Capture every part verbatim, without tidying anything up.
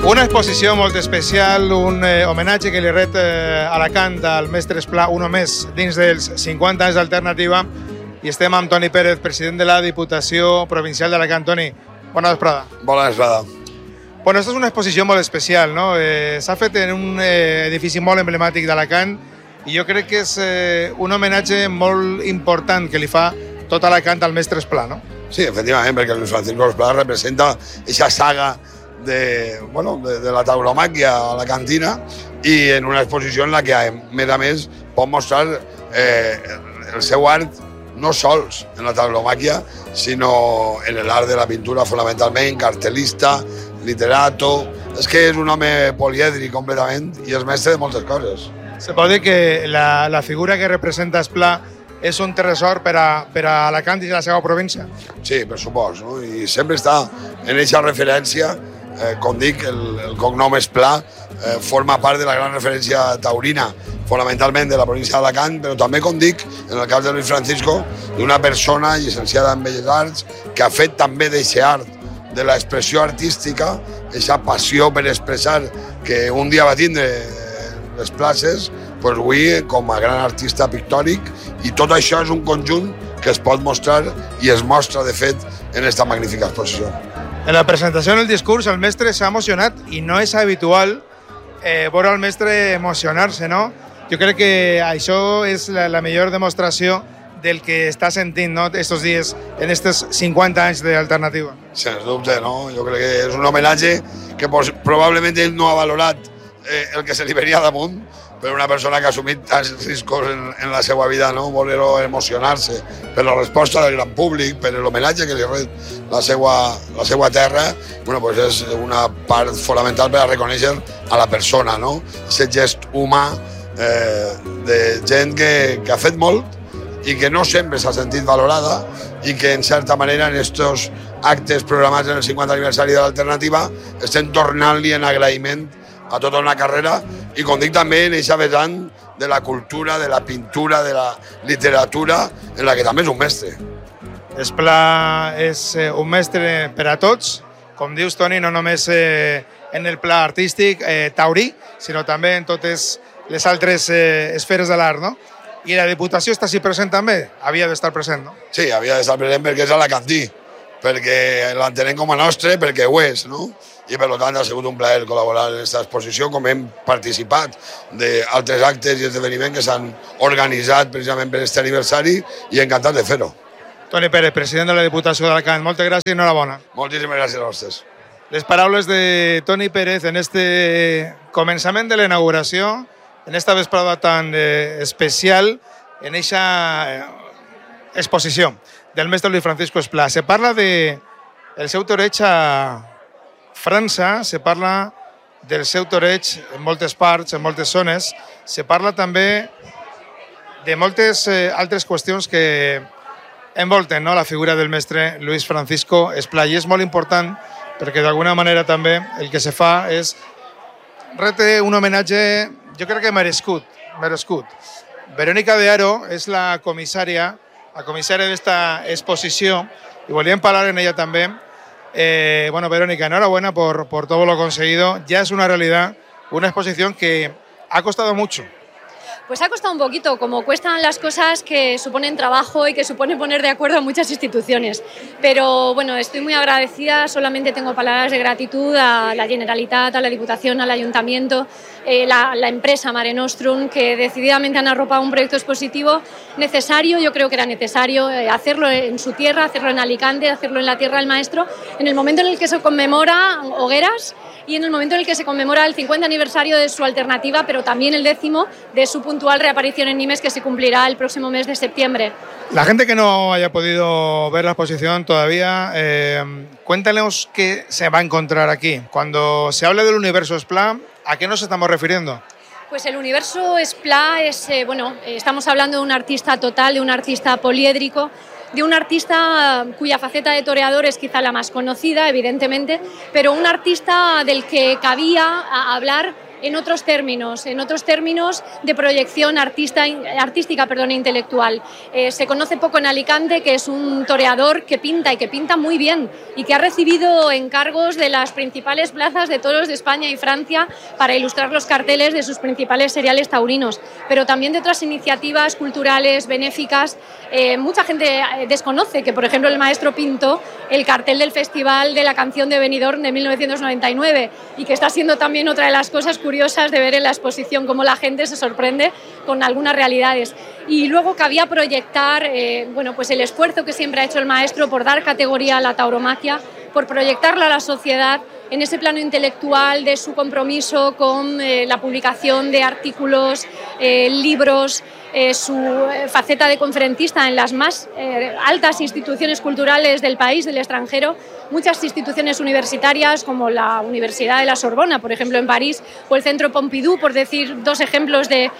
Una exposició molt especial, un eh, homenatge que li ret eh, Alacant al mestre Esplà, un més dins dels cinquanta anys d'Alternativa, i estem amb Toni Pérez, president de la Diputació Provincial d'Alacant. Toni, bona vesprada. Bona vesprada. Bueno, aquesta és una exposició molt especial, no? Eh, S'ha fet en un eh, edifici molt emblemàtic d'Alacant i jo crec que és eh, un homenatge molt important que li fa tot Alacant al mestre Esplà, no? Sí, efectivament, perquè Luis Francisco Esplà representa aquesta saga de, bueno, de, de la tauromàquia a la cantina i en una exposició en la que, a més a més, pot mostrar eh, el seu art no sols en la tauromàquia, sinó en l'art de la pintura, fonamentalment, cartelista, literato. És que és un home polièdric completament i és mestre de moltes coses. Se pot dir que la, la figura que representa Esplà és un tresor per a, per a Alacant i la seva província? Sí, per supost, no? I sempre està en aquesta referència, eh, com dic, el, el cognom Esplà eh, forma part de la gran referència taurina, fonamentalment de la província d'Alacant, però també, com dic, en el cas de Luis Francisco, d'una persona llicenciada en Belles Arts que ha fet també d'aquest art, de l'expressió artística, aquesta passió per expressar que un dia va tindre les places, doncs avui com a gran artista pictòric, i tot això és un conjunt que es pot mostrar i es mostra, de fet, en aquesta magnífica exposició. En la presentació, en el discurs, el mestre s'ha emocionat i no és habitual eh, veure el mestre emocionar-se, no? Jo crec que això és la, la millor demostració del que està sentint, no?, estos dies, en estos cinquanta anys d'Alternativa. Sens dubte, no? Jo crec que és un homenatge que pues, probablement ell no ha valorat eh, el que se li venia damunt, per una persona que ha assumit tants riscos en, en la seva vida, no? Voler-ho emocionar-se per la resposta del gran públic, per l'homenatge que li ret la seva, la seva terra, bueno, pues és una part fonamental per a reconèixer a la persona, no? Aquest gest humà eh, de gent que, que ha fet molt i que no sempre s'ha sentit valorada i que, en certa manera, en estos actes programats en el cinquanta aniversari de l'Alternativa estem tornant-li en agraïment a tota una carrera i, com dic, també en aquesta vessant de la cultura, de la pintura, de la literatura, en la que també és un mestre. Esplà és eh, un mestre per a tots, com dius, Toni, no només eh, en el pla artístic eh, taurí, sinó també en totes les altres eh, esferes de l'art, no? I la Diputació està així present també? Havia d'estar present, no? Sí, havia d'estar present perquè és alacantí, perquè l'entenem com a nostre, perquè ho és, no? I per tant ha sigut un plaer col·laborar en aquesta exposició, com hem participat d'altres actes i esdeveniments que s'han organitzat precisament per aquest aniversari i encantat de fer-ho. Toni Pérez, president de la Diputació d'Alacant, moltes gràcies i enhorabona. Moltíssimes gràcies a vostès. Les paraules de Toni Pérez en este començament de la inauguració, en esta vesprada tan eh, especial, en aquesta eh, exposició del mestre Luis Francisco Esplà. Se parla de el seu toreig a França, se parla del seu toreig en moltes parts, en moltes zones, se parla també de moltes eh, altres qüestions que envolten, no?, la figura del mestre Luis Francisco Esplà. I és molt important perquè d'alguna manera també el que se fa és rete un homenatge, jo crec que merescut, merescut. Verónica de Haro és la comissària, la comissària d'esta exposició, i volíem parlar en ella també. Eh, bueno, Verónica, enhorabuena por, por todo lo conseguido. Ya es una realidad, una exposición que ha costado mucho. Pues ha costado un poquito, como cuestan las cosas que suponen trabajo y que supone poner de acuerdo a muchas instituciones. Pero bueno, estoy muy agradecida, solamente tengo palabras de gratitud a la Generalitat, a la Diputación, al Ayuntamiento, eh, la, la empresa Mare Nostrum, que decididamente han arropado un proyecto expositivo necesario. Yo creo que era necesario eh, hacerlo en su tierra, hacerlo en Alicante, hacerlo en la tierra del maestro, en el momento en el que se conmemora Hogueras y en el momento en el que se conmemora el cincuenta aniversario de su alternativa, pero también el décimo de su puntual reaparición en Nimes, que se cumplirá el próximo mes de septiembre. La gente que no haya podido ver la exposición todavía, eh, cuéntanos qué se va a encontrar aquí. Cuando se habla del universo Esplà, ¿a qué nos estamos refiriendo? Pues el universo Esplà es, eh, bueno, eh, estamos hablando de un artista total, de un artista poliédrico, de un artista cuya faceta de toreador es quizá la más conocida, evidentemente, pero un artista del que cabía hablar en otros términos, en otros términos de proyección artista, artística perdón, e intelectual. Eh, se conoce poco en Alicante que es un toreador que pinta y que pinta muy bien y que ha recibido encargos de las principales plazas de toros de España y Francia para ilustrar los carteles de sus principales seriales taurinos, pero también de otras iniciativas culturales, benéficas. Eh, mucha gente desconoce que, por ejemplo, el maestro pintó el cartel del Festival de la Canción de Benidorm de mil novecientos noventa y nueve y que está siendo también otra de las cosas curiosas de ver en la exposición cómo la gente se sorprende con algunas realidades. Y luego cabía proyectar eh, bueno, pues el esfuerzo que siempre ha hecho el maestro por dar categoría a la tauromaquia, por proyectarla a la sociedad en ese plano intelectual de su compromiso con eh, la publicación de artículos, eh, libros, eh, su faceta de conferencista en las más eh, altas instituciones culturales del país, del extranjero, muchas instituciones universitarias como la Universidad de la Sorbona, por ejemplo, en París, o el Centro Pompidou, por decir dos ejemplos de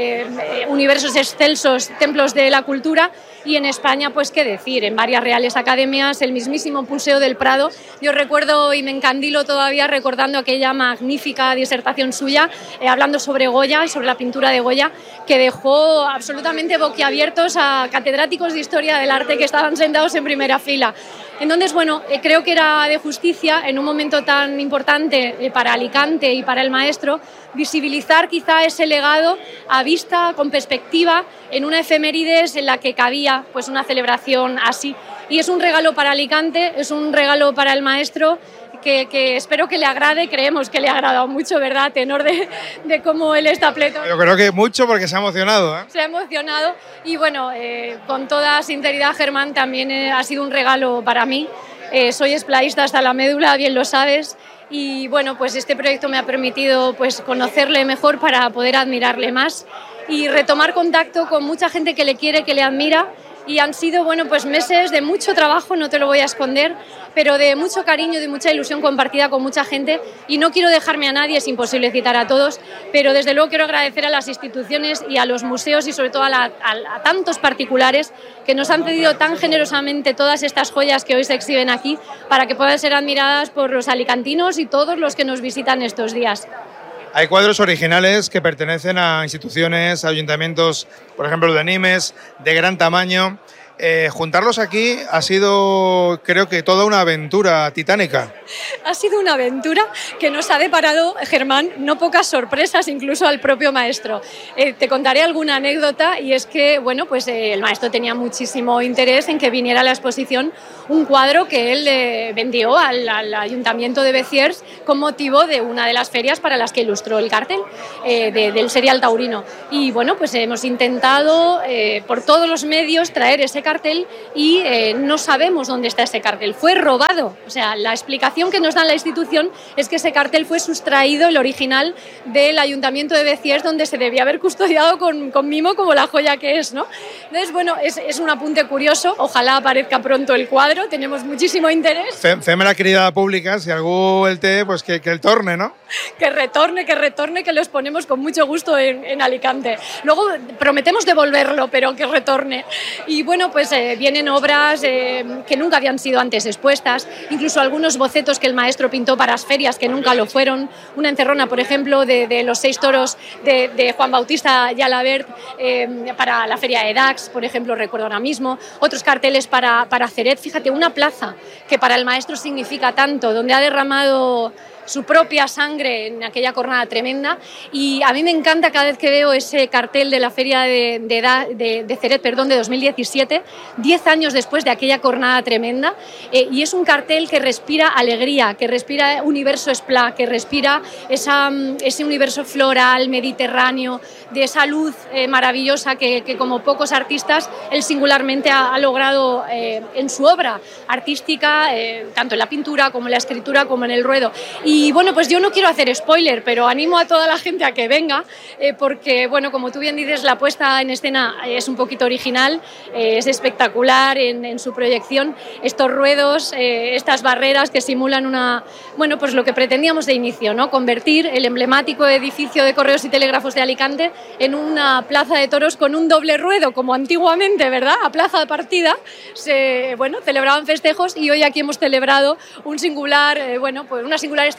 eh, universos excelsos, templos de la cultura. Y en España, pues qué decir, en varias reales academias, el mismísimo Museo del Prado. Yo recuerdo y me encandilo todavía recordando aquella magnífica disertación suya, eh, hablando sobre Goya y sobre la pintura de Goya, que dejó absolutamente boquiabiertos a catedráticos de Historia del Arte que estaban sentados en primera fila. Entonces, bueno, eh, creo que era de justicia, en un momento tan importante eh, para Alicante y para el maestro, visibilizar quizá ese legado a vista, con perspectiva, en una efemérides en la que cabía pues, una celebración así. Y es un regalo para Alicante, es un regalo para el maestro, que, que espero que le agrade, creemos que le ha agradado mucho, ¿verdad? A tenor de, de cómo él está pleto. Yo creo que mucho porque se ha emocionado, ¿eh? Se ha emocionado y bueno, eh, con toda sinceridad, Germán, también eh, ha sido un regalo para mí. Eh, soy esplaísta hasta la médula, bien lo sabes, y bueno, pues este proyecto me ha permitido pues, conocerle mejor para poder admirarle más y retomar contacto con mucha gente que le quiere, que le admira. Y han sido bueno, pues meses de mucho trabajo, no te lo voy a esconder, pero de mucho cariño, de mucha ilusión compartida con mucha gente. Y no quiero dejarme a nadie, es imposible citar a todos, pero desde luego quiero agradecer a las instituciones y a los museos y sobre todo a, la, a, a tantos particulares que nos han cedido tan generosamente todas estas joyas que hoy se exhiben aquí para que puedan ser admiradas por los alicantinos y todos los que nos visitan estos días. Hay cuadros originales que pertenecen a instituciones, a ayuntamientos, por ejemplo, de Nimes, de gran tamaño. Eh, juntarlos aquí ha sido, creo que, toda una aventura titánica. Ha sido una aventura que nos ha deparado, Germán, no pocas sorpresas, incluso al propio maestro. Eh, te contaré alguna anécdota y es que, bueno, pues eh, el maestro tenía muchísimo interés en que viniera a la exposición un cuadro que él eh, vendió al, al Ayuntamiento de Béziers con motivo de una de las ferias para las que ilustró el cartel eh, de, del serial taurino. Y bueno, pues hemos intentado eh, por todos los medios traer ese cartel y eh, no sabemos dónde está ese cartel. Fue robado. O sea, la explicación que nos da la institución es que ese cartel fue sustraído, el original, del Ayuntamiento de Béziers, donde se debía haber custodiado con, con mimo como la joya que es, ¿no? Entonces, bueno, es, es un apunte curioso. Ojalá aparezca pronto el cuadro. Tenemos muchísimo interés. Fem la cridada pública, si algú el té, pues que, que el torne, ¿no? Que retorne, que retorne, que los ponemos con mucho gusto en, en Alicante. Luego prometemos devolverlo, pero que retorne. Y bueno, pues eh, vienen obras eh, que nunca habían sido antes expuestas, incluso algunos bocetos que el maestro pintó para las ferias que nunca lo fueron. Una encerrona, por ejemplo, de, de los seis toros de, de Juan Bautista Jalabert eh, para la feria de Dax, por ejemplo, recuerdo ahora mismo. Otros carteles para, para Ceret. Fíjate, una plaza que para el maestro significa tanto, donde ha derramado su propia sangre en aquella jornada tremenda, y a mí me encanta cada vez que veo ese cartel de la feria de, de, de, de Ceret, perdón, de dos mil diecisiete, diez años después de aquella jornada tremenda, eh, y es un cartel que respira alegría, que respira universo esplá, que respira esa, ese universo floral, mediterráneo, de esa luz eh, maravillosa que, que como pocos artistas él singularmente ha, ha logrado eh, en su obra artística, eh, tanto en la pintura como en la escritura como en el ruedo. Y Y bueno, pues yo no quiero hacer spoiler, pero animo a toda la gente a que venga, eh, porque, bueno, como tú bien dices, la puesta en escena es un poquito original, eh, es espectacular en, en su proyección. Estos ruedos, eh, estas barreras que simulan una, bueno, pues lo que pretendíamos de inicio, ¿no? Convertir el emblemático edificio de Correos y Telégrafos de Alicante en una plaza de toros con un doble ruedo, como antiguamente, ¿verdad? A plaza de partida se, bueno, celebraban festejos y hoy aquí hemos celebrado un singular, eh, bueno, pues una singular escena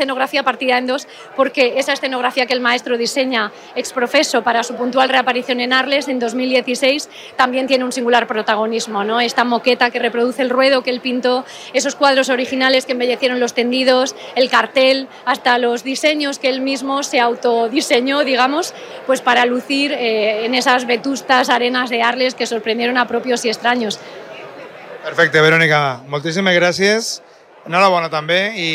escenografía partida en dos, porque esa escenografía que el maestro diseña ex profeso para su puntual reaparición en Arles en dos mil dieciséis también tiene un singular protagonismo, ¿no? Esta moqueta que reproduce el ruedo que él pintó, esos cuadros originales que embellecieron los tendidos, el cartel, hasta los diseños que él mismo se autodiseñó, digamos, pues para lucir eh, en esas vetustas arenas de Arles que sorprendieron a propios y extraños. Perfecte, Verònica, moltíssimes gràcies. Enhorabona també, i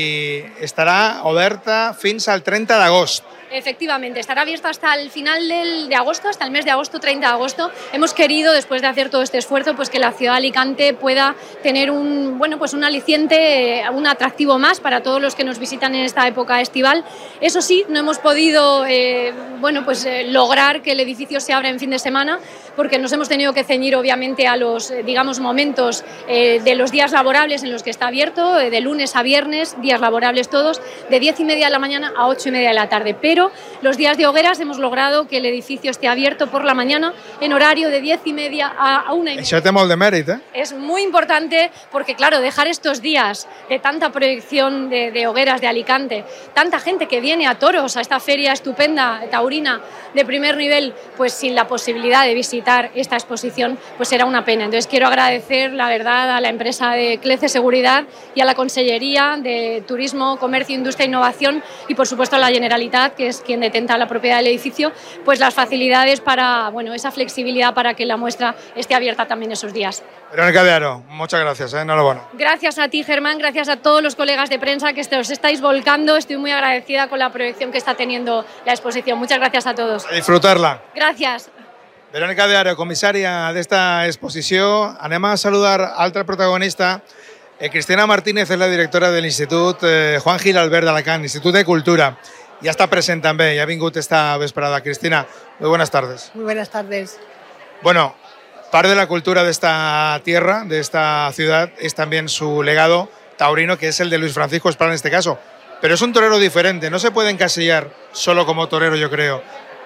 estarà oberta fins al treinta d'agost. Efectivamente, estará abierto hasta el final del, de agosto, hasta el mes de agosto, treinta de agosto. Hemos querido, después de hacer todo este esfuerzo, pues que la ciudad de Alicante pueda tener un, bueno, pues un aliciente, un atractivo más para todos los que nos visitan en esta época estival. Eso sí, no hemos podido eh, bueno, pues, eh, lograr que el edificio se abra en fin de semana, porque nos hemos tenido que ceñir obviamente a los, eh, digamos, momentos eh, de los días laborables en los que está abierto, eh, de lunes a viernes, días laborables todos, de diez y media de la mañana a ocho y media de la tarde. Pero los días de hogueras hemos logrado que el edificio esté abierto por la mañana en horario de diez y media a una y media. Això té molt de mèrit, eh? Es muy importante porque, claro, dejar estos días de tanta proyección de, de hogueras de Alicante, tanta gente que viene a Toros, a esta feria estupenda, taurina, de primer nivel, pues sin la posibilidad de visitar esta exposición, pues será una pena. Entonces quiero agradecer, la verdad, a la empresa de Clece Seguridad y a la Consellería de Turismo, Comercio, Industria e Innovación y, por supuesto, a la Generalitat, que es quien detenta la propiedad del edificio, pues las facilidades para, bueno, esa flexibilidad para que la muestra esté abierta también esos días. Verònica de Haro, muchas gracias, ¿eh? Enhorabuena. Gracias a ti, Germán, gracias a todos los colegas de prensa que os estáis volcando. Estoy muy agradecida con la proyección que está teniendo la exposición. Muchas gracias a todos. A disfrutar-la. Gràcies. Verònica de Haro, comissària d'esta exposició. Anem a saludar altra protagonista. Eh, Cristina Martínez és la directora de l'Institut eh, Juan Gil Albert d'Alacant, Institut de Cultura. Ya está presente también, ya ha vingut esta vesprada. Cristina, muy buenas tardes. Muy buenas tardes. Bueno, parte de la cultura de esta tierra, de esta ciudad, es también su legado taurino, que es el de Luis Francisco Esplá en este caso. Pero es un torero diferente, no se puede encasillar solo como torero, yo creo.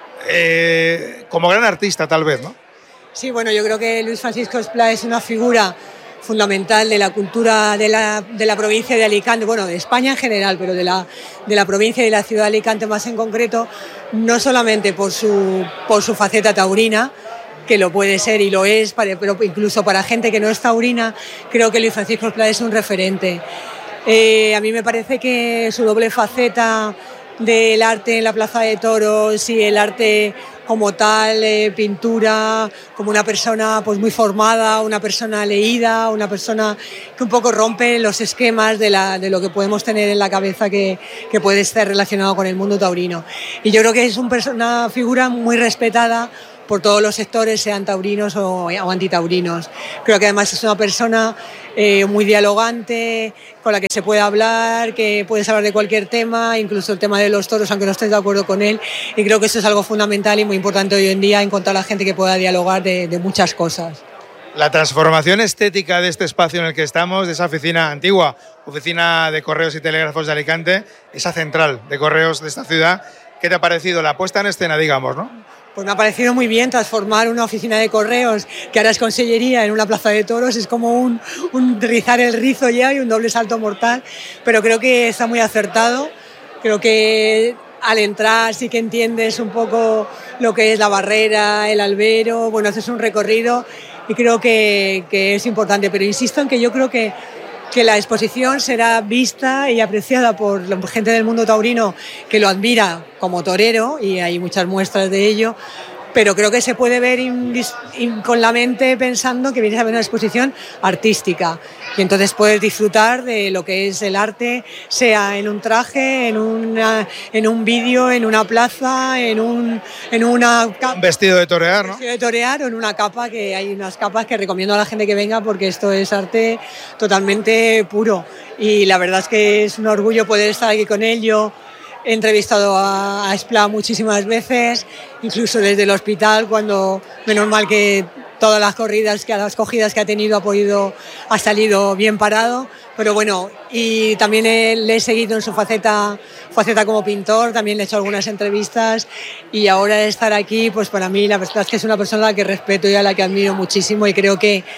Eh, como gran artista, tal vez, ¿no? Sí, bueno, yo creo que Luis Francisco Esplá es una figura fundamental de la cultura de la, de la provincia de Alicante, bueno, de España en general, pero de la, de la provincia y de la ciudad de Alicante más en concreto, no solamente por su, por su faceta taurina, que lo puede ser y lo es, pero incluso para gente que no es taurina, creo que Luis Francisco Esplá es un referente. Eh, a mí me parece que su doble faceta del arte en la Plaza de Toros y el arte como tal, eh, pintura, como una persona pues muy formada, una persona leída, una persona que un poco rompe los esquemas de, la, de lo que podemos tener en la cabeza que, que puede estar relacionado con el mundo taurino. Y yo creo que es un, una figura muy respetada por todos los sectores, sean taurinos o, o antitaurinos. Creo que además es una persona eh, muy dialogante, con la que se puede hablar, que puedes hablar de cualquier tema, incluso el tema de los toros, aunque no estés de acuerdo con él. Y creo que eso es algo fundamental y muy importante hoy en día, encontrar a la gente que pueda dialogar de, de muchas cosas. La transformación estética de este espacio en el que estamos, de esa oficina antigua, oficina de correos y telégrafos de Alicante, esa central de correos de esta ciudad, ¿qué te ha parecido la puesta en escena, digamos, no? Pues me ha parecido muy bien transformar una oficina de correos que ahora es consellería en una plaza de toros. Es como un, un rizar el rizo ya y un doble salto mortal, pero creo que está muy acertado. Creo que al entrar sí que entiendes un poco lo que es la barrera, el albero, bueno, haces un recorrido y creo que, que es importante, pero insisto en que yo creo que que la exposición será vista y apreciada por la gente del mundo taurino que lo admira como torero, y hay muchas muestras de ello, pero creo que se puede ver in, in, con la mente pensando que vienes a ver una exposición artística y entonces puedes disfrutar de lo que es el arte, sea en un traje, en, una, en un vídeo, en una plaza, en un en una un vestido de torear, ¿no? Vestido de torear o en una capa, que hay unas capas que recomiendo a la gente que venga porque esto es arte totalmente puro y la verdad es que es un orgullo poder estar aquí con él. Yo he entrevistado a, a Esplá muchísimas veces, incluso desde el hospital, cuando menos mal que todas las corridas, que las cogidas que ha tenido ha podido, ha salido bien parado, pero bueno, y también he, le he seguido en su faceta, faceta como pintor, también le he hecho algunas entrevistas y ahora estar aquí, pues para mí la verdad es que es una persona a la que respeto y a la que admiro muchísimo y creo que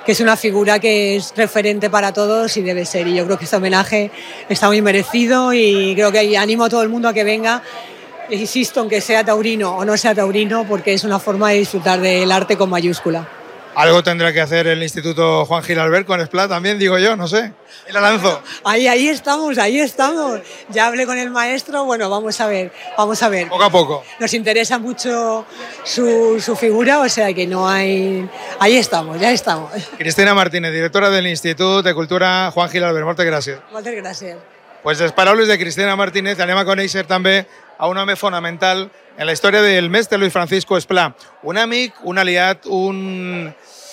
que es una figura que es referente para todos y debe ser. Y yo creo que este homenaje está muy merecido y creo que animo a todo el mundo a que venga. Insisto en que sea taurino o no sea taurino, porque es una forma de disfrutar del arte con mayúscula. Algo tendrá que hacer el Instituto Juan Gil Albert con Esplá también, digo yo, no sé. Y la lanzo. Ahí, ahí estamos, ahí estamos. Ya hablé con el maestro, bueno, vamos a ver, vamos a ver. Poco a poco. Nos interesa mucho su, su figura, o sea que no hay... Ahí estamos, ya estamos. Cristina Martínez, directora del Instituto de Cultura Juan Gil Albert. Moltes gràcies. Moltes gràcies. Pues les paraules de Cristina Martínez anem a conèixer també a un home fonamental en la història del mestre Luis Francisco Esplá. Un amic, un aliat, un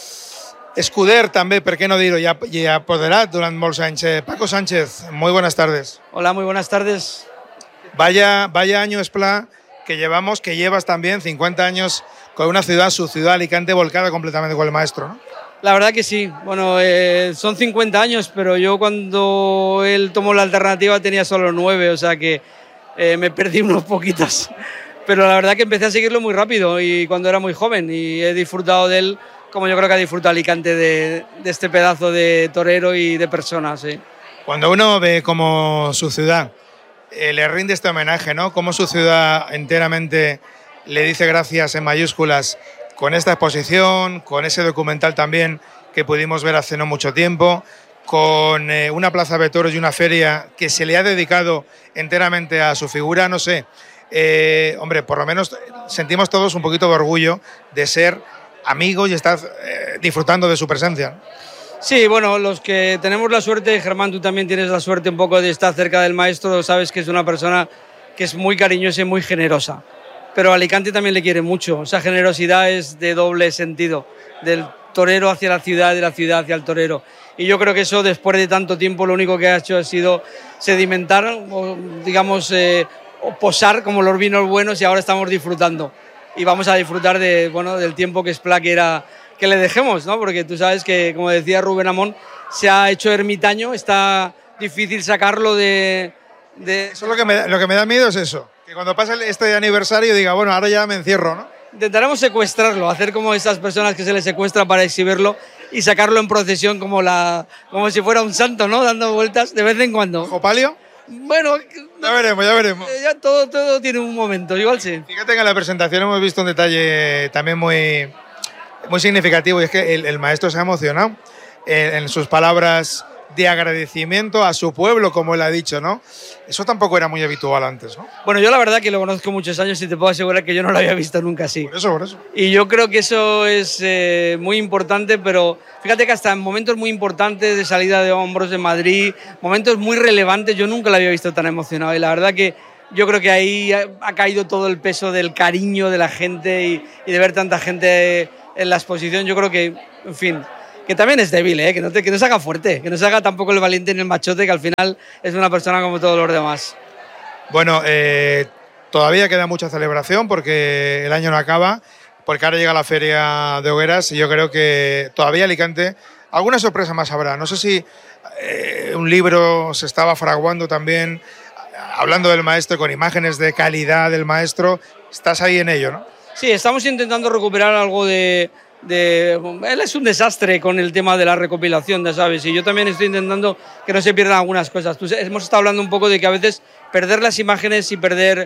escuder també, per què no dir-ho, i apoderat durant molts anys. Paco Sánchez, muy buenas tardes. Hola, muy buenas tardes. Vaya, vaya año Esplá que llevamos, que llevas también cincuenta años con una ciudad, su ciudad Alicante, volcada completamente con el maestro, ¿no? La verdad que sí. Bueno, eh, son cincuenta años, pero yo cuando él tomó la alternativa tenía solo nueve, o sea que eh, me perdí unos poquitos. Pero la verdad que empecé a seguirlo muy rápido y cuando era muy joven y he disfrutado de él como yo creo que ha disfrutado Alicante de, de este pedazo de torero y de persona, sí. Cuando uno ve como su ciudad eh, le rinde este homenaje, ¿no? Como su ciudad enteramente le dice gracias en mayúsculas con esta exposición, con ese documental también que pudimos ver hace no mucho tiempo, con eh, una plaza de toros y una feria que se le ha dedicado enteramente a su figura, no sé. Eh, hombre, por lo menos sentimos todos un poquito de orgullo de ser amigos y estar eh, disfrutando de su presencia. Sí, bueno, los que tenemos la suerte, Germán, tú también tienes la suerte un poco de estar cerca del maestro, sabes que es una persona que es muy cariñosa y muy generosa. Pero Alicante también le quiere mucho, esa generosidad es de doble sentido, del torero hacia la ciudad, de la ciudad hacia el torero. Y yo creo que eso, después de tanto tiempo, lo único que ha hecho ha sido sedimentar, o, digamos, eh, o posar como los vinos buenos y ahora estamos disfrutando. Y vamos a disfrutar de, bueno, del tiempo que Esplá quiera que le dejemos, ¿no? Porque tú sabes que, como decía Rubén Amón, se ha hecho ermitaño, está difícil sacarlo de... de... Eso es lo que, me, lo que me da miedo es eso, que cuando pase este aniversario diga, bueno, ahora ya me encierro, ¿no? Intentaremos secuestrarlo, hacer como esas personas que se les secuestra para exhibirlo y sacarlo en procesión como, la, como si fuera un santo, ¿no? Dando vueltas de vez en cuando. ¿Ojo palio? Bueno, ya veremos, ya veremos. Ya todo, todo tiene un momento, igual sí. Fíjate que en la presentación hemos visto un detalle también muy, muy significativo y es que el, el maestro se ha emocionado en, en sus palabras de agradecimiento a su pueblo, como él ha dicho, ¿no? Eso tampoco era muy habitual antes, ¿no? Bueno, yo la verdad que lo conozco muchos años y te puedo asegurar que yo no lo había visto nunca así. Por eso, por eso. Y yo creo que eso es eh, muy importante, pero fíjate que hasta en momentos muy importantes de salida de hombros de Madrid, momentos muy relevantes, yo nunca lo había visto tan emocionado. Y la verdad que yo creo que ahí ha, ha caído todo el peso del cariño de la gente y, y de ver tanta gente en la exposición. Yo creo que, en fin, que también es débil, ¿eh? que, no te, que no se haga fuerte, que no se haga tampoco el valiente ni el machote, que al final es una persona como todos los demás. Bueno, eh, todavía queda mucha celebración porque el año no acaba, porque ahora llega la Feria de Hogueras y yo creo que todavía Alicante, alguna sorpresa más habrá. No sé si eh, un libro se estaba fraguando también, hablando del maestro, con imágenes de calidad del maestro. Estás ahí en ello, ¿no? Sí, estamos intentando recuperar algo de... De, él es un desastre con el tema de la recopilación, ya sabes, y yo también estoy intentando que no se pierdan algunas cosas. Tú, hemos estado hablando un poco de que a veces perder las imágenes y perder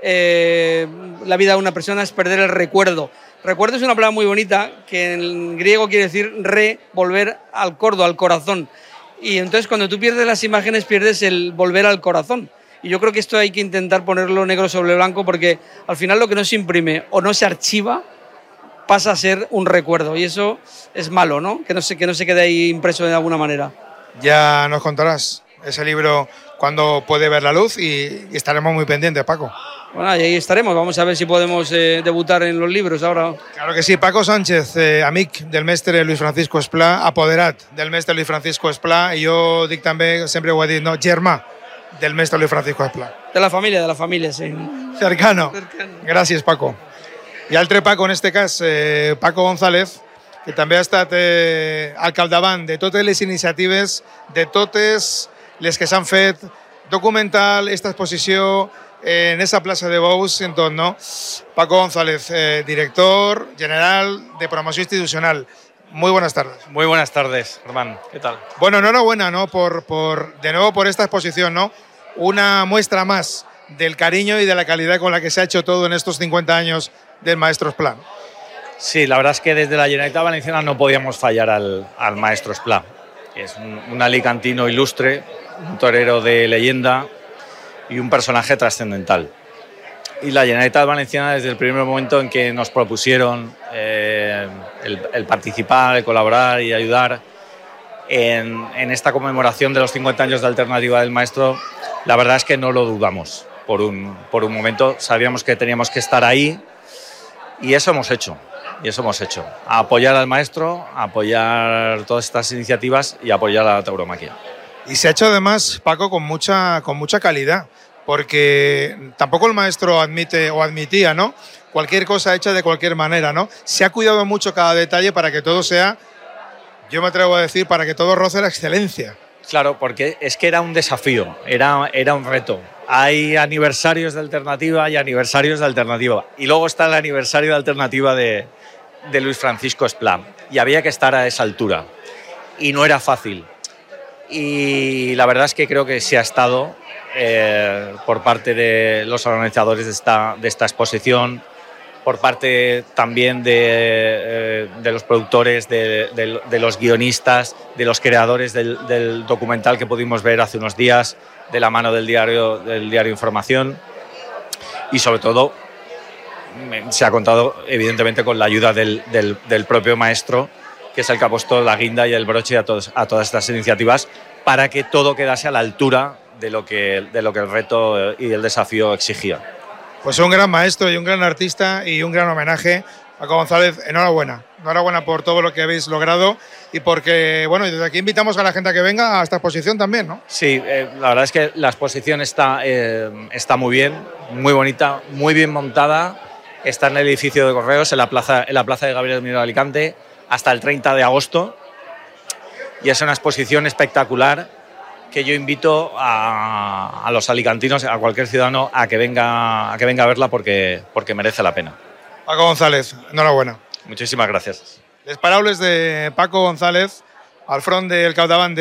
eh, la vida de una persona es perder el recuerdo. Recuerdo es una palabra muy bonita que en griego quiere decir re, volver al cordo, al corazón. Y entonces cuando tú pierdes las imágenes pierdes el volver al corazón. Y yo creo que esto hay que intentar ponerlo negro sobre blanco porque al final lo que no se imprime o no se archiva pasa a ser un recuerdo y eso es malo, ¿no? Que no se, que no se quede ahí impreso de alguna manera. Ya nos contarás ese libro cuando puede ver la luz y, y estaremos muy pendientes, Paco. Bueno, ahí estaremos, vamos a ver si podemos eh, debutar en los libros ahora. Claro que sí, Paco Sánchez, eh, amic del mestre Luis Francisco Esplá, apoderat del mestre Luis Francisco Esplá, i jo dic també, sempre ho he dit, no, germà del mestre Luis Francisco Esplá. De la familia, de la familia, sí. Cercano. Cercano. Gràcies, Paco. I altre Paco, en este cas, eh, Paco González, que també ha estat eh, al capdavant de totes les iniciatives, de totes les que s'han fet, documental, esta exposició, eh, en esa plaça de Bous, en tot, no? Paco González, eh, director general de promoció institucional. muy buenas tardes. Muy buenas tardes, Germán. ¿Qué tal? Bueno, enhorabuena, ¿no? Por, por, de nuevo por esta exposición, ¿no? Una muestra más del cariño y de la calidad con la que se ha hecho todo en estos cincuenta años del Maestro Esplà. Sí, la verdad es que desde la Generalitat Valenciana no podíamos fallar al, al Maestro Esplà. Es un, un alicantino ilustre, un torero de leyenda y un personaje trascendental. Y la Generalitat Valenciana, desde el primer momento en que nos propusieron eh, el, el participar, el colaborar y ayudar en, en esta conmemoración de los cincuenta años de Alternativa del Maestro, la verdad es que no lo dudamos por un, por un momento. Sabíamos que teníamos que estar ahí y eso hemos hecho. Y eso hemos hecho. A apoyar al maestro, a apoyar todas estas iniciativas y apoyar a la tauromaquia. Y se ha hecho además, Paco, con mucha, con mucha calidad, porque tampoco el maestro admite o admitía, ¿no? Cualquier cosa hecha de cualquier manera, ¿no? Se ha cuidado mucho cada detalle para que todo sea, yo me atrevo a decir, para que todo roce la excelencia. Claro, porque es que era un desafío, era, era un reto. Hay aniversarios de Alternativa y aniversarios de Alternativa. Y luego está el aniversario de Alternativa de, de Luis Francisco Esplà. Y había que estar a esa altura. Y no era fácil. Y la verdad es que creo que se ha estado eh, por parte de los organizadores de esta, de esta exposición, por parte también de, eh, de los productores, de, de, de los guionistas, de los creadores del, del documental que pudimos ver hace unos días, de la mano del diario, del diario Información, y sobre todo se ha contado evidentemente con la ayuda del, del, del propio maestro, que es el que ha puesto la guinda y el broche a, todos, a todas estas iniciativas para que todo quedase a la altura de lo que, de lo que el reto y el desafío exigía. Pues un gran maestro y un gran artista y un gran homenaje. Paco González, enhorabuena. Enhorabuena por todo lo que habéis logrado y porque, bueno, y desde aquí invitamos a la gente a que venga a esta exposición también, ¿no? Sí, eh, la verdad es que la exposición está, eh, está muy bien, muy bonita, muy bien montada. Está en el edificio de Correos, en la plaza, en la plaza de Gabriel Miró de Alicante, hasta el treinta de agosto. Y es una exposición espectacular que yo invito a, a los alicantinos, a cualquier ciudadano, a que venga a, que venga a verla porque, porque merece la pena. Paco González, enhorabuena. Muchísimas gracias. Les paraules de Paco González al front del capdavant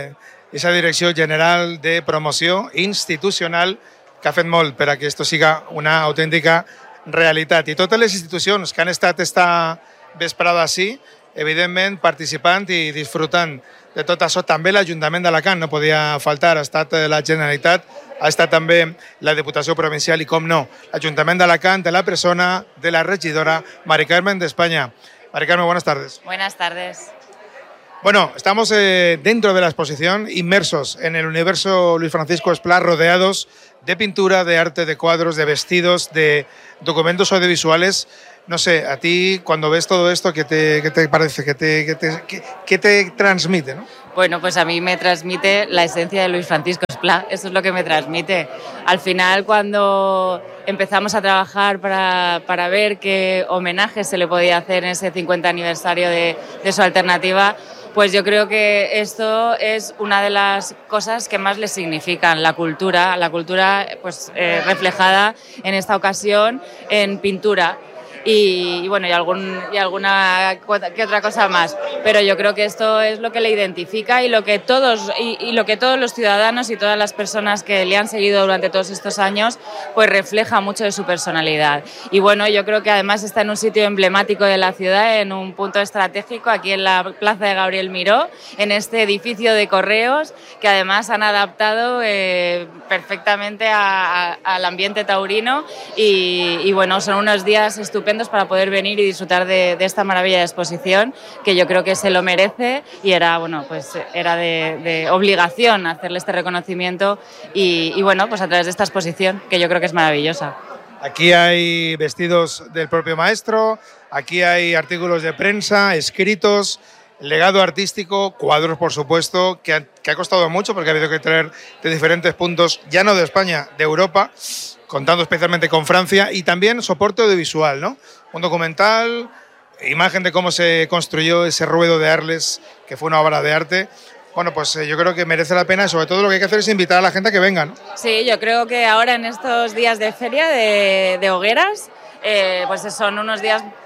d'esa Direcció General de Promoció Institucional que ha fet molt per a que esto siga una autèntica realitat. I totes les institucions que han estat esta vesprada així, evidentment participant i disfrutant de tot això. També l'Ajuntament d'Alacant no podia faltar, ha estat la Generalitat, ha estat també la Diputació Provincial i, com no, l'Ajuntament d'Alacant, de la persona de la regidora Mari Carmen de España. Mari Carmen, buenas tardes. Buenas tardes. Bueno, estamos eh, dentro de la exposición, inmersos en el universo Luis Francisco Esplà, rodeados de pintura, de arte, de cuadros, de vestidos, de documentos audiovisuales. No sé, a ti cuando ves todo esto, ¿qué te, qué te parece? ¿Qué te, qué te, qué, qué te transmite, ¿no? Bueno, pues a mí me transmite la esencia de Luis Francisco Esplà, eso es lo que me transmite. Al final, cuando empezamos a trabajar para, para ver qué homenaje se le podía hacer en ese cincuenta aniversario de, de su Alternativa, pues yo creo que esto es una de las cosas que más le significan, la cultura, la cultura pues, eh, reflejada en esta ocasión en pintura. Y, y bueno, y, algún, y alguna que otra cosa más. Pero yo creo que esto es lo que le identifica y lo que todos y, y lo que todos los ciudadanos y todas las personas que le han seguido durante todos estos años, pues refleja mucho de su personalidad. Y bueno, yo creo que además está en un sitio emblemático de la ciudad, en un punto estratégico, aquí en la plaza de Gabriel Miró, en este edificio de Correos, que además han adaptado eh, perfectamente a, a, al ambiente taurino. Y, y bueno, son unos días estupendos para poder venir y disfrutar de, de esta maravilla de exposición, que yo creo que se lo merece y era, bueno, pues era de, de obligación hacerle este reconocimiento y, y bueno, pues a través de esta exposición, que yo creo que es maravillosa. Aquí hay vestidos del propio maestro, aquí hay artículos de prensa, escritos, legado artístico, cuadros, por supuesto, que ha, que ha costado mucho porque ha habido que traer de diferentes puntos, ya no de España, de Europa, contando especialmente con Francia, y también soporte audiovisual, ¿no? Un documental, imagen de cómo se construyó ese ruedo de Arles, que fue una obra de arte. Bueno, pues eh, yo creo que merece la pena y sobre todo lo que hay que hacer es invitar a la gente a que venga, ¿no? Sí, yo creo que ahora en estos días de feria de, de hogueras, eh, pues son unos días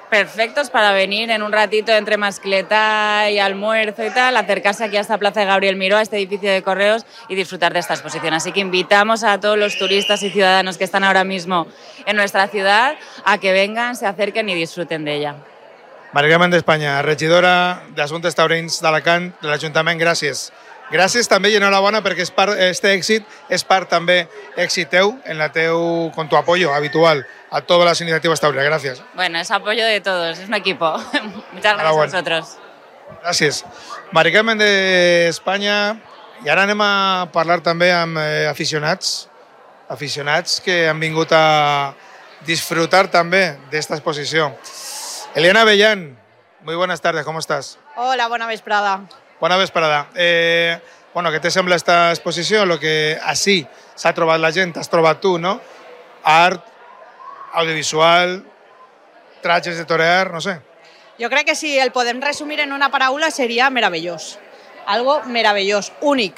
perfectos para venir en un ratito entre mascleta y almuerzo y tal, acercarse aquí a esta plaza de Gabriel Miró, a este edificio de correos y disfrutar de esta exposición. Así que invitamos a todos los turistas y ciudadanos que están ahora mismo en nuestra ciudad a que vengan, se acerquen y disfruten de ella. Mari Carmen d'Espanya, regidora d'Assumptes Taurins d'Alacant, de l'Ajuntament, gràcies. Gràcies també i enhorabona perquè és part, este èxit és part també èxit teu en la teu, con tu apoyo habitual a todas las iniciativas taurinas. Gracias. Bueno, es apoyo de todos, es un equipo. Muchas gracias a vosotros. Gràcies. Mari Carmen d'Espanya, i ara anem a parlar també amb eh, aficionats, aficionats que han vingut a disfrutar també d'esta exposició. Eliana Avellán, muy buenas tardes, ¿cómo estás? Hola, bona vesprada. Bona vesprada. Eh, bueno, què te sembla esta exposició? Lo que així s'ha trobat la gent, has trobat tu, no? Art, audiovisual, trajes de torear, no sé. Jo crec que si el podem resumir en una paraula seria meravellós. Algo meravellós, únic.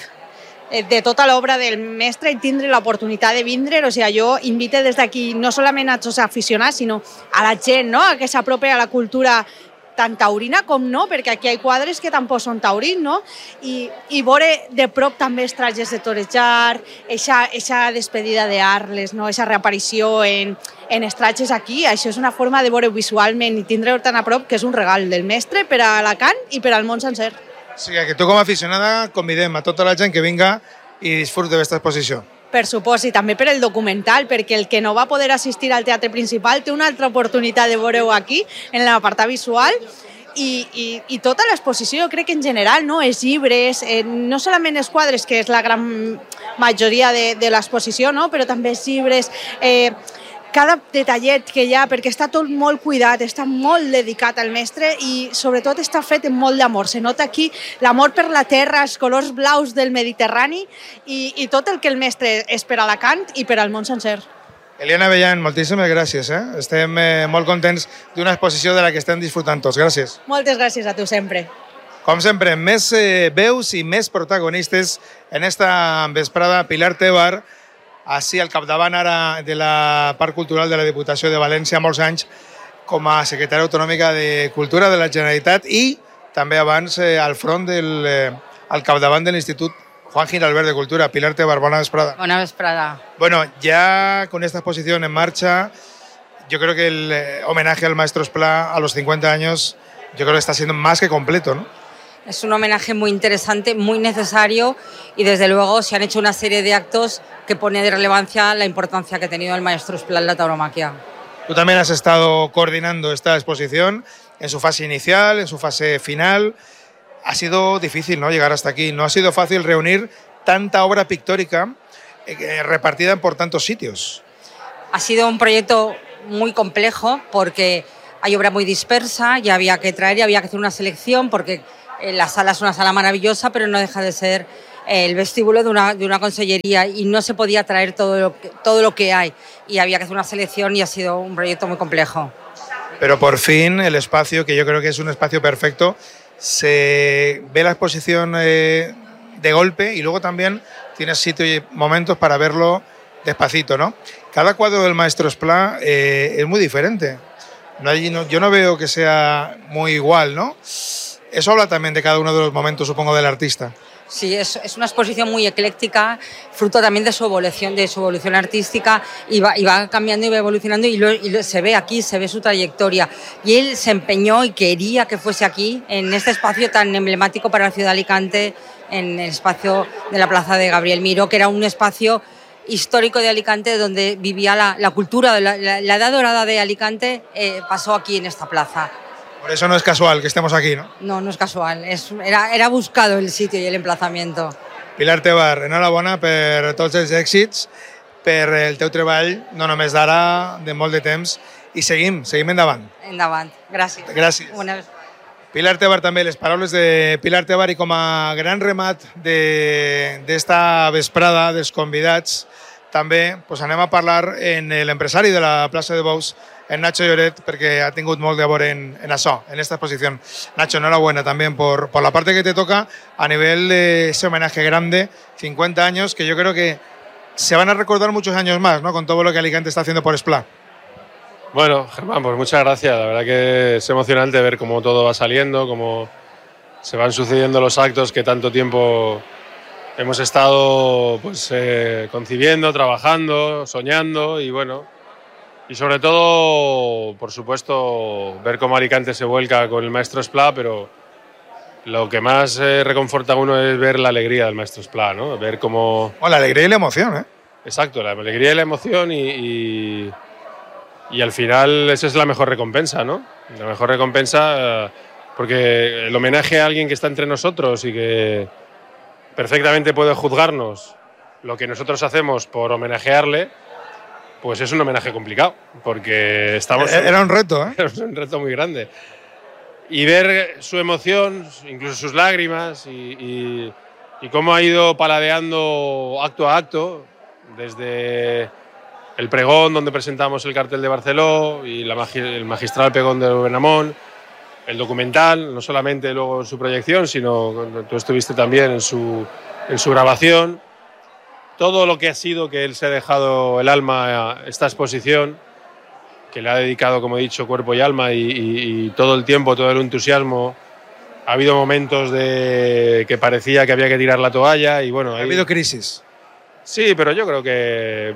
De tota l'obra del mestre i tindre l'oportunitat de vindre, o sigui, jo invite des d'aquí no solament a tots els aficionats, sinó a la gent, no?, a que s'apropi a la cultura tant taurina com no, perquè aquí hi ha quadres que tampoc són taurins, no? I, i veure de prop també els trajes de torejar, eixa despedida d'Arles, no? Eixa reaparició en, en els trajes aquí, això és una forma de veure visualment i tindre-ho tan a prop que és un regal del mestre per a Alacant i per al món sencer. O sigui que tu com a aficionada convidem a tota la gent que vinga i disfrute d'esta exposició. Per supost, i també per el documental, perquè el que no va poder assistir al teatre principal té una altra oportunitat de veure-ho aquí, en l'apartat visual, i, i, i tota l'exposició, jo crec que en general, no? Els llibres, eh, no solament els quadres, que és la gran majoria de, de l'exposició, no? Però també els llibres, eh, cada detallet que hi ha, perquè està tot molt cuidat, està molt dedicat al mestre i sobretot està fet amb molt d'amor. Se nota aquí l'amor per la terra, els colors blaus del Mediterrani i, i tot el que el mestre és per a Alacant i per al món sencer. Eliana Avellán, moltíssimes gràcies. Eh? Estem eh, molt contents d'una exposició de la que estem disfrutant tots. Gràcies. Moltes gràcies a tu sempre. Com sempre, més eh, veus i més protagonistes en esta vesprada. Pilar Tebar, així al capdavant ara de la part cultural de la Diputació de València, molts anys com a secretària autonòmica de Cultura de la Generalitat i també abans eh, al front del, eh, al capdavant de l'Institut Juan Giralbert de Cultura. Pilar Tebar, bona vesprada. Bona vesprada. Bueno, ya con esta exposición en marcha, yo creo que el eh, homenaje al maestro Esplá a los cincuenta años, yo creo que está siendo más que completo, ¿no? Es un homenaje muy interesante, muy necesario y desde luego se han hecho una serie de actos que pone de relevancia la importancia que ha tenido el maestro Esplá en la tauromaquia. Tú también has estado coordinando esta exposición en su fase inicial, en su fase final. Ha sido difícil, ¿no?, llegar hasta aquí. No ha sido fácil reunir tanta obra pictórica eh, repartida por tantos sitios. Ha sido un proyecto muy complejo porque hay obra muy dispersa y había que traer y había que hacer una selección porque la sala es una sala maravillosa, pero no deja de ser el vestíbulo de una, de una consellería y no se podía traer todo lo, que, todo lo que hay y había que hacer una selección y ha sido un proyecto muy complejo. Pero por fin el espacio, que yo creo que es un espacio perfecto, se ve la exposición eh, de golpe y luego también tienes sitio y momentos para verlo despacito, ¿no? Cada cuadro del maestro Esplá eh, es muy diferente. No hay, no, yo no veo que sea muy igual, ¿no? Eso habla también de cada uno de los momentos, supongo, del artista. Sí, es, es una exposición muy ecléctica, fruto también de su evolución, de su evolución artística, y va, y va cambiando y va evolucionando, y, lo, y lo, se ve aquí, se ve su trayectoria. Y él se empeñó y quería que fuese aquí, en este espacio tan emblemático para la ciudad de Alicante, en el espacio de la plaza de Gabriel Miró, que era un espacio histórico de Alicante donde vivía la, la cultura, la, la, la edad dorada de Alicante eh, pasó aquí en esta plaza. Por eso no es casual que estemos aquí, ¿no? No, no es casual. Es, era, era buscado el sitio y el emplazamiento. Pilar Tebar, enhorabona per tots els èxits, per el teu treball, no només d'ara, de molt de temps, i seguim, seguim endavant. Endavant. Gràcies. Gràcies. Una... Pilar Tebar també, les paraules de Pilar Tebar, i com a gran remat d'esta vesprada dels convidats, també pues, anem a parlar en l'empresari de la plaça de Bous, en Nacho Lloret, perquè ha tingut molt de veure en, en això, en esta exposición. Nacho, enhorabuena también por, por la parte que te toca a nivel de ese homenaje grande, cincuenta años, que yo creo que se van a recordar muchos años más, ¿no?, con todo lo que Alicante está haciendo por Esplá. Bueno, Germán, pues muchas gracias. La verdad que es emocionante ver cómo todo va saliendo, cómo se van sucediendo los actos que tanto tiempo hemos estado pues, eh, concibiendo, trabajando, soñando y bueno, y sobre todo, por supuesto, ver cómo Alicante se vuelca con el Maestro Esplá, pero lo que más eh, reconforta a uno es ver la alegría del Maestro Esplá, ¿no? Ver cómo... Bueno, la alegría y la emoción, ¿eh? Exacto, la alegría y la emoción y, y, y al final esa es la mejor recompensa, ¿no? La mejor recompensa eh, porque el homenaje a alguien que está entre nosotros y que perfectamente puede juzgarnos lo que nosotros hacemos por homenajearle, pues es un homenaje complicado, porque estamos... Era un reto, ¿eh? Era un reto muy grande. Y ver su emoción, incluso sus lágrimas y, y, y cómo ha ido paladeando acto a acto, desde el pregón donde presentamos el cartel de Barceló y la magi el magistral pregón de Benamón, el documental, no solamente luego en su proyección, sino tú estuviste también en su, en su grabación. Todo lo que ha sido que él se ha dejado el alma a esta exposición, que le ha dedicado, como he dicho, cuerpo y alma y, y, y todo el tiempo, todo el entusiasmo. Ha habido momentos de que parecía que había que tirar la toalla y bueno... Ha ahí... habido crisis. Sí, pero yo creo que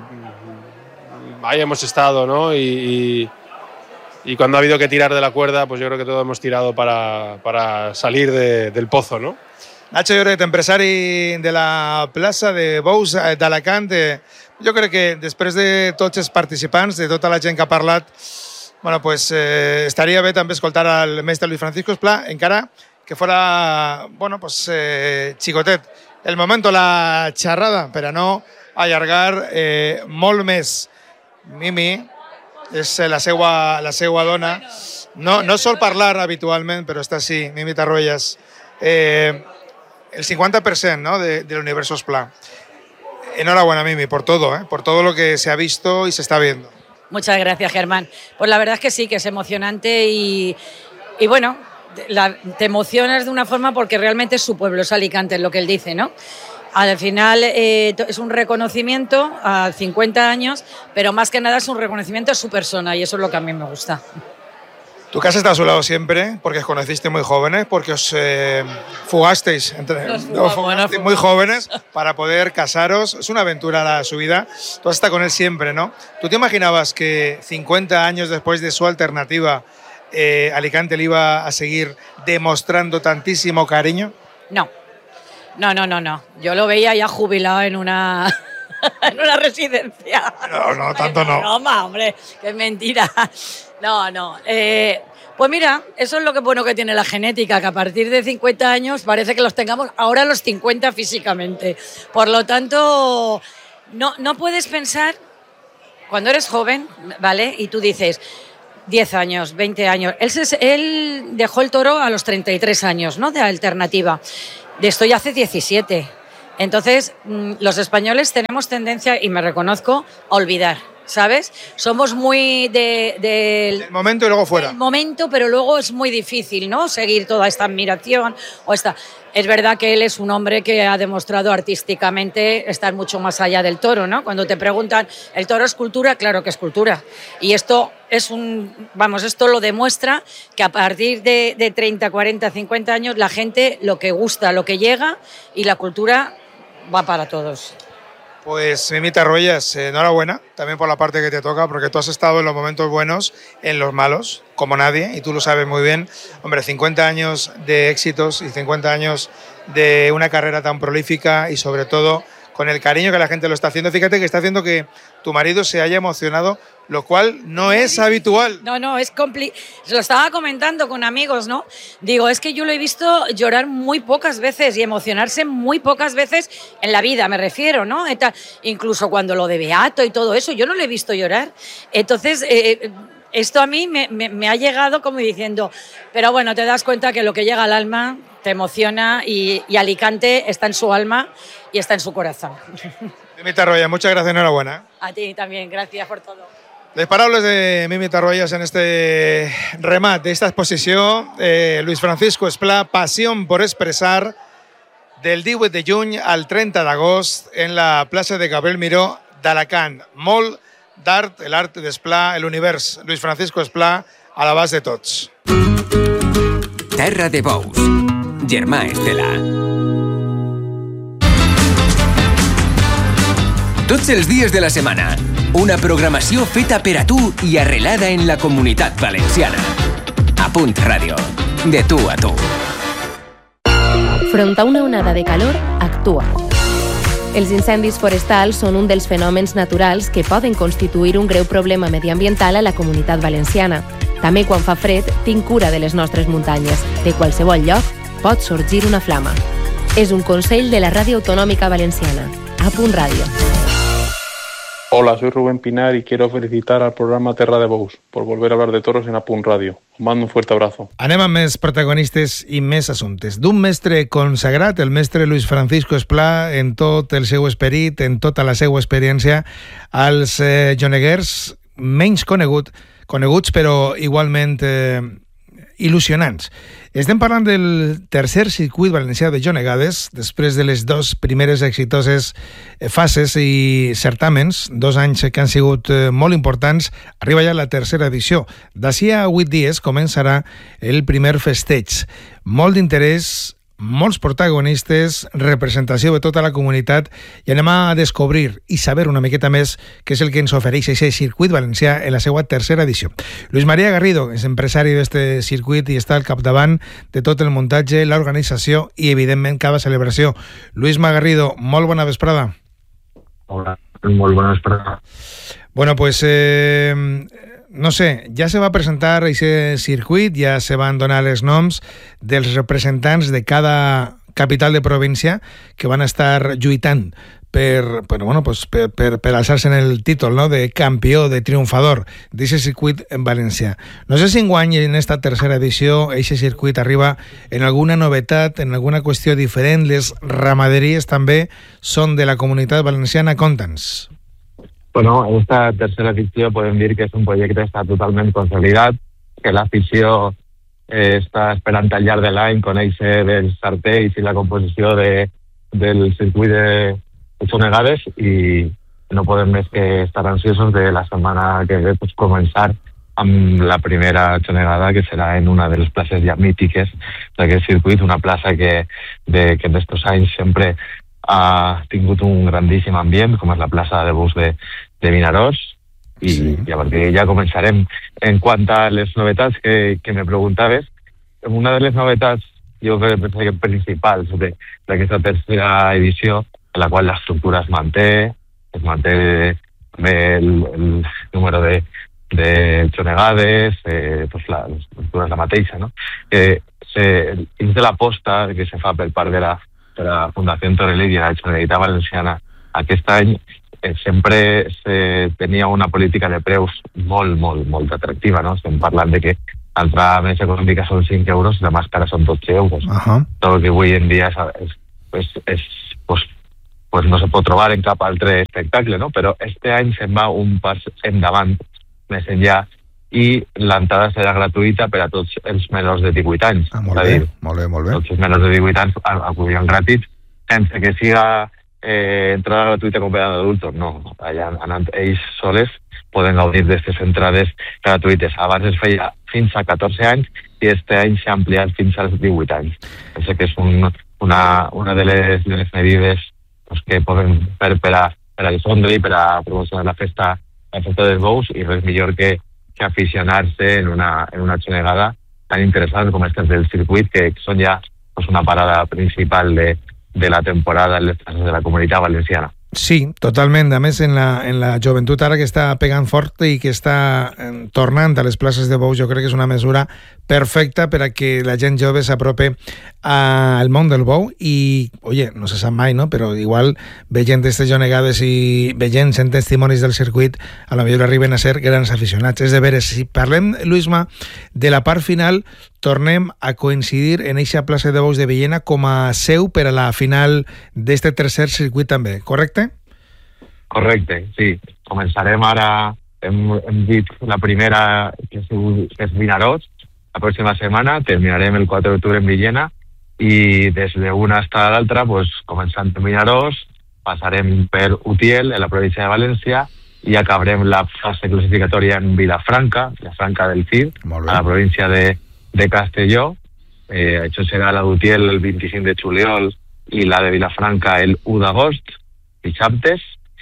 ahí hemos estado, ¿no? Y, y, y cuando ha habido que tirar de la cuerda, pues yo creo que todos hemos tirado para, para salir de, del pozo, ¿no? Nacho Lloret, empresari de la plaça de Bous d'Alacant. Jo crec que després de tots els participants, de tota la gent que ha parlat, bueno, pues, eh, estaria bé també escoltar al mestre Luis Francisco Esplá, encara que fora, bueno, pues, eh, xicotet. El moment, la xerrada, per a no allargar eh, molt més. Mimi és la seva, la seva dona. No, no sol parlar habitualment, però està així, Mimi Tarruellas. Eh, el cincuenta por ciento, ¿no? de, del universo Esplá. Enhorabuena, Mimi, por todo, ¿eh? por todo lo que se ha visto y se está viendo. Muchas gracias, Germán. Pues la verdad es que sí, que es emocionante y, y bueno, la, te emocionas de una forma porque realmente es su pueblo, es Alicante, es lo que él dice, ¿no? Al final eh, es un reconocimiento a cincuenta años, pero más que nada es un reconocimiento a su persona y eso es lo que a mí me gusta. Tú que has estado a su lado siempre, porque os conociste muy jóvenes, porque os eh, fugasteis, entre, Nos fugamos, os fugasteis muy jóvenes para poder casaros. Es una aventura la, su vida. Tú has estado con él siempre, ¿no? ¿Tú te imaginabas que cincuenta años después de su alternativa, eh, Alicante le iba a seguir demostrando tantísimo cariño? No, no, no, no, no. Yo lo veía ya jubilado en una... en una residencia. No, no, tanto no. Broma, hombre, qué mentira. No, no. Eh, pues mira, eso es lo que bueno que tiene la genética, que a partir de cincuenta años parece que los tengamos ahora los cincuenta físicamente. Por lo tanto, no, no puedes pensar, cuando eres joven, ¿vale? Y tú dices, diez años, veinte años. Él, se, él dejó el toro a los treinta y tres años, ¿no? De alternativa. De esto ya hace diecisiete. Entonces, los españoles tenemos tendencia, y me reconozco, a olvidar, ¿sabes? Somos muy de, de, del momento y luego fuera. Del momento, pero luego es muy difícil, ¿no? Seguir toda esta admiración o esta... Es verdad que él es un hombre que ha demostrado artísticamente estar mucho más allá del toro, ¿no? Cuando te preguntan, ¿el toro es cultura? Claro que es cultura. Y esto es un... Vamos, esto lo demuestra que a partir de, de treinta, cuarenta, cincuenta años la gente lo que gusta, lo que llega y la cultura va para todos. Pues Mimi Tarruellas, eh, enhorabuena también por la parte que te toca, porque tú has estado en los momentos buenos, en los malos, como nadie, y tú lo sabes muy bien. Hombre, cincuenta años de éxitos y cincuenta años de una carrera tan prolífica y sobre todo con el cariño que la gente lo está haciendo. Fíjate que está haciendo que tu marido se haya emocionado, lo cual no es habitual. No, no, es complicado. Se lo estaba comentando con amigos, ¿no? Digo, es que yo lo he visto llorar muy pocas veces y emocionarse muy pocas veces en la vida, me refiero, ¿no? Incluso cuando lo de Beato y todo eso, yo no lo he visto llorar. Entonces, eh, esto a mí me, me, me ha llegado como diciendo, pero bueno, te das cuenta que lo que llega al alma te emociona y, y Alicante está en su alma y está en su corazón. Mimi Tarruellas, muchas gracias, enhorabuena. A ti también, gracias por todo. Les parables de Mimi Tarruellas en este remat de esta exposición. Eh, Luis Francisco Esplá, Pasión por expresar, del divuit de juny al trenta d'agost en la plaça de Gabriel Miró d'Alacant. Molt d'art, l'art d'Esplà, l'univers Luis Francisco Esplà, a l'abast de tots. Terra de Bous, Germà Estela. Tots els dies de la setmana, una programació feta per a tu i arrelada en la Comunitat Valenciana. A Punt Ràdio, de tu a tu. Front a una onada de calor, actua. Els incendis forestals són un dels fenòmens naturals que poden constituir un greu problema mediambiental a la Comunitat Valenciana. També quan fa fred, tinc cura de les nostres muntanyes. De qualsevol lloc pot sorgir una flama. És un consell de la Ràdio Autonòmica Valenciana. A Punt Ràdio. Hola, soy Rubén Pinar y quiero felicitar al programa Terra de Bous por volver a hablar de toros en A Punt Ràdio. Os mando un fuerte abrazo. Anem amb més protagonistes i més assumptes. D'un mestre consagrat, el mestre Luis Francisco Esplà, en tot el seu esperit, en tota la seva experiència, als eh, joneguers menys conegut, coneguts però igualment eh, il·lusionants. Estem parlant del tercer circuit valencià de jonegades, després de les dues primeres exitoses fases i certàmens, dos anys que han sigut molt importants, arriba ja la tercera edició. D'ací a vuit dies començarà el primer festeig. Molt d'interès, molts protagonistes, representació de tota la comunitat, i anem a descobrir i saber una miqueta més què és el que ens ofereix aquest circuit valencià en la seva tercera edició. Luis María Garrido és empresari d'aquest circuit i està al capdavant de tot el muntatge, l'organització i, evidentment, cada celebració. Luis Garrido, molt bona vesprada. Hola, molt bona vesprada. Bueno, pues... Eh... No sé, ja se va presentar aquest circuit, ja se van donar els noms dels representants de cada capital de província que van estar lluitant per, per, bueno, pues per, per, per alçar-se en el títol, no?, de campió, de triomfador d'aquest circuit en València. No sé si enguany en esta tercera edició aquest circuit arriba en alguna novetat, en alguna qüestió diferent. Les ramaderies també són de la Comunitat Valenciana. Conta'ns. Bueno, esta tercera edició podem dir que és un projecte que està totalment consolidat, que l'afició eh, està esperant al llarg de l'any conèixer els sartells i la composició de, del circuit de jonegades, i no podem més que estar ansiosos de la setmana que ve pues, començar amb la primera jonegada, que serà en una de les places ja mítiques d'aquest circuit, una plaça que, de, que en estos anys sempre ha tingut un grandíssim ambient, com és la plaça de bus de, de Vinaròs, i, sí. i a partir d'ahí ja començarem. En quant a les novetats que, que me preguntaves, una de les novetats, jo crec que principals d'aquesta tercera edició, en la qual l'estructura es manté, es manté també el, el número de, de jonegades, eh, pues la, l'estructura és la mateixa, no? Que se, dins de l'aposta que se fa per part de la per a Fundació Torellí i la Generalitat Valenciana aquest any, eh, sempre se tenia una política de preus molt, molt, molt atractiva, no? Estem parlant de que l'entrada més econòmica són cinc euros i la màscara són dotze euros. Uh-huh. Tot el que avui en dia és, és, és, pues, pues no se pot trobar en cap altre espectacle, no? Però este any se'n va un pas endavant, més enllà, i l'entrada serà gratuïta per a tots els menors de divuit anys. Ah, molt bé, molt bé, molt bé. Tots els menors de divuit anys acudiran gratis, sense que siga eh, entrada gratuïta com per a adultos. No, allà anant ells soles poden gaudir d'aquestes entrades gratuïtes. Abans es feia fins a catorze anys i este any s'ha ampliat fins als divuit anys. Penso que és un, una, una de les, de les medides pues, que poden fer per a, per a difondre i per a promocionar la festa, la festa dels bous, i res millor que que aficionar-se en una, en una xonegada tan interessant com aquestes del circuit, que són ja pues, una parada principal de, de la temporada en les places de la Comunitat Valenciana. Sí, totalment. A més, en la, en la joventut ara que està pegant fort i que està eh, tornant a les places de bous, jo crec que és una mesura perfecta per a que la gent jove s'aprope al món del bou i, oye, no se sap mai, no? Però igual veient aquestes jonegades i veient sent testimonis del circuit, a la millor arriben a ser grans aficionats. És de veres, si parlem, Luisma, de la part final, tornem a coincidir en eixa plaça de bous de Villena com a seu per a la final d'este tercer circuit també, correcte? Correcte, sí. Començarem ara, hem, hem dit la primera, que és, que és Vinaròs, la pròxima setmana, terminarem el quatre d'octubre en Villena, i des d'una hasta l'altra, pues, començant en Vinaròs, passarem per Utiel, en la província de València, i acabarem la fase classificatòria en Vilafranca, Vilafranca del Cid, a la província de, de Castelló. Eh, això serà la d'Utiel el vint-i-cinc de juliol i la de Vilafranca el u d'agost, dissabtes,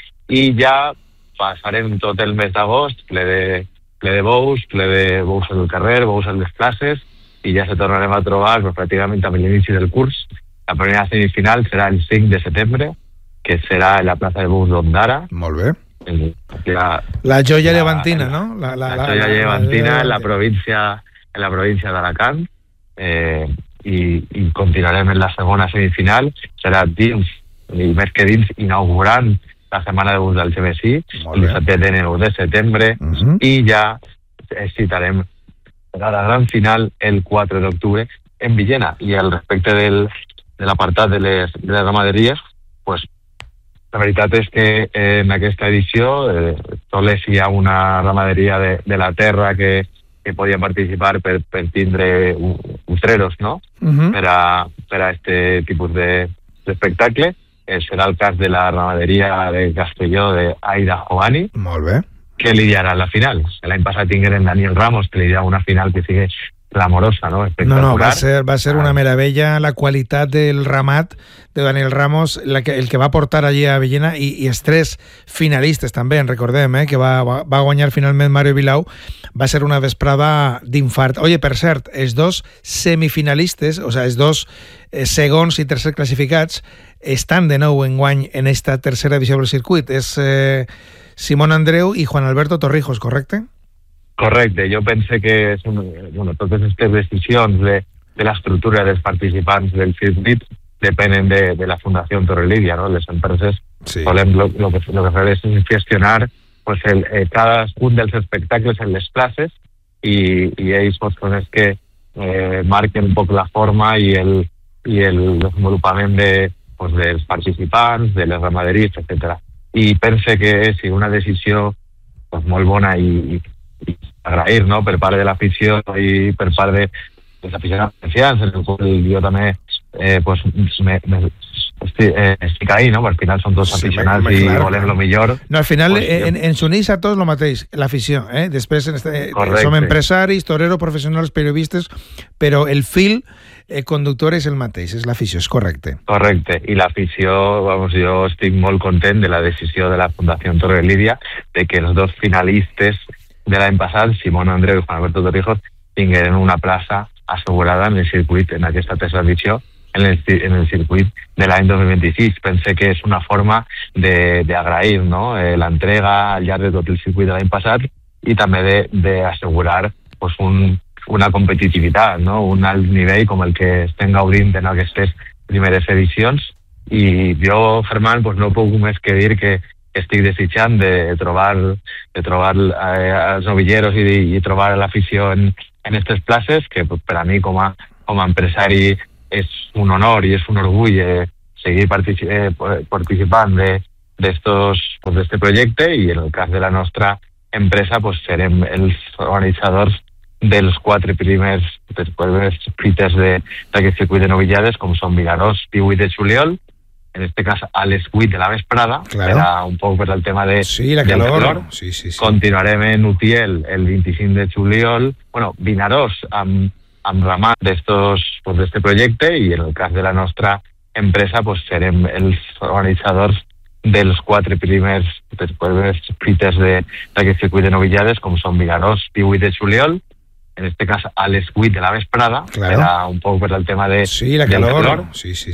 i ja passarem tot el mes d'agost, ple de, ple de bous, ple de bous al carrer, bous a les classes, i ja se tornarem a trobar pues, pràcticament amb l'inici del curs. La primera semifinal serà el cinc de setembre, que serà en la plaça de bous d'Ondara. Molt bé. El, la, la joia llevantina, la, ¿no? La, la, la, la joia la, llevantina la, en la província, en la província d'Alacant. Eh, i, i continuarem en la segona semifinal, serà dins, i més que dins, inaugurant la setmana de bus del G M C, el disset de setembre, uh -huh. i ja citarem a la gran final el quatre d'octubre en Villena. I al respecte del, de l'apartat de les, de les ramaderies, pues, la veritat és que en aquesta edició eh, sols hi ha una ramaderia de, de la terra que que podien participar per, per tindre ustreros, no? Uh-huh. Per a, per a este tipus d'espectacle. De, eh, serà el cas de la ramaderia de Castelló de Aida Jovani. Molt bé. Que lidiarà la final. L'any passat tingueren Daniel Ramos, que lidiarà una final que sigui clamorosa, no? No, no, va ser, va ser una meravella la qualitat del ramat de Daniel Ramos, la que, el que va portar allí a Villena, i, i els tres finalistes també, en recordem, eh, que va, va, va guanyar finalment Mario Vilau. Va ser una vesprada d'infart. Oye, per cert, els dos semifinalistes, o sigui, els dos eh, segons i tercers classificats, estan de nou enguany en esta tercera edició del circuit. És eh, Simón Andreu i Juan Alberto Torrijos, correcte? Correcte, jo pense que és un, bueno, totes aquestes decisions de, de l'estructura dels participants del circuit depenen de, de la Fundació Torre Lídia, ¿no? Les empreses sí. Volem lo, lo que, lo que fer és gestionar pues, el, eh, cadascun dels espectacles en les classes i, i ells pues, són els que eh, marquen un poc la forma i el, i el desenvolupament de, pues, dels participants, de les ramaderies, etcètera. I pense que és una decisió pues, molt bona i, i i agrair, no?, per part de l'afició i per part de dels aficionats valencians, en el qual jo també eh, pues, me, me, estic, eh, estic ahí, no?, perquè al final són tots aficionats sí, i claro, volem lo millor. No, al final pues, en, en s'uneix a tots lo mateix, l'afició, eh? Després este, som empresaris, toreros, professionals, periodistes, però el fil eh, conductor és el mateix, és l'afició, és correcte. Correcte, i l'afició, vamos, jo estic molt content de la decisió de la Fundació Torre Lídia de que els dos finalistes de l'any passat, Simón Andreu i Juan Alberto Torrijos, tingueren una plaça assegurada en el circuit, en aquesta tercera edició, en el, en el circuit de l'any dos mil vint-i-sis. Pense que és una forma d'agrair, no?, eh, l'entrega al llarg de tot el circuit de l'any passat i també d'assegurar pues, un, una competitivitat, no?, un alt nivell com el que estem gaudint en aquestes primeres edicions. I jo, Ferman, pues, no puc més que dir que estic desitjant de trobar, de trobar eh, els novilleros i, i trobar l'afició en, en aquestes places, que per a mi com a, com a empresari és un honor i és un orgull eh, seguir partici eh, participant d'este pues, projecte, i en el cas de la nostra empresa pues, serem els organitzadors dels quatre primers, primers fites d'aquest circuit de novillades, com són Vilarós, divuit de juliol, en este cas a les vuit de la vesprada, claro. Era un poc per el tema de, sí, la del calor. calor. Sí, sí, sí. Continuarem en Utiel el vint-i-cinc de juliol, bueno, Vinaròs amb, amb ramat d'estos pues, d'este projecte, i en el cas de la nostra empresa pues, serem els organitzadors dels quatre primers, primers fites d'aquest circuit de novillades, com són Vilarós, divuit de juliol, en este cas a les vuit de la vesprada, claro. Era un poc per el tema de, sí, la del calor. calor. Sí, sí.